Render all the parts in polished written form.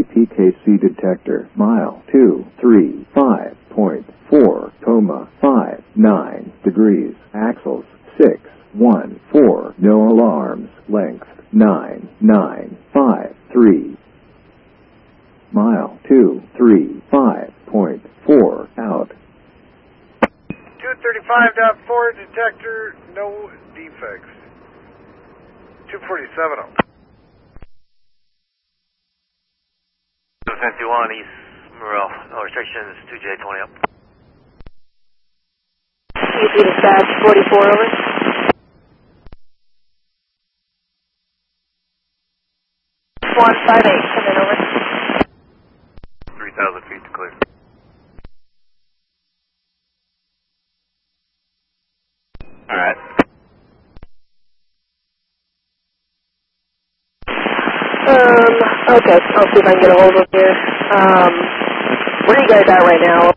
PKC detector. Mile 235.4, 59 degrees. Axles 614. No alarms. Length 9953. Mile 235.4 out. 235.4 detector, no defects. 247 up. 51 East Morel, no restrictions, 2J20 up. AP dispatch 44 over. 158, come in over. 3,000 feet to clear. Alright. Okay, I'll see if I can get a hold of him here. Where are you guys at right now?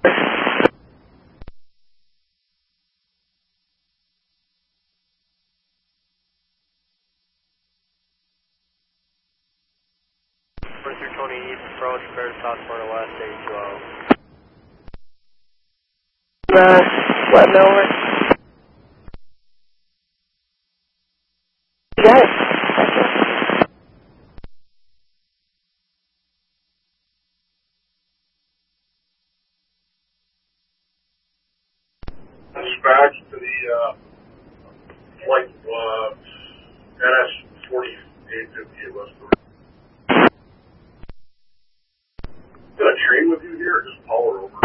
East, approach, Fair South Florida West, 812. Let me over. You got it. Dispatch to the flight NS 4858 West. Is that a train with you here or just power over?